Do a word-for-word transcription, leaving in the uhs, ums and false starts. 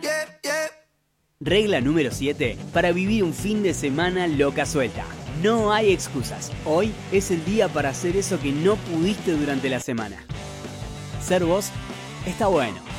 Yeah, yeah. Regla número siete para vivir un fin de semana loca suelta. No hay excusas. Hoy es el día para hacer eso que no pudiste durante la semana. Ser vos está bueno.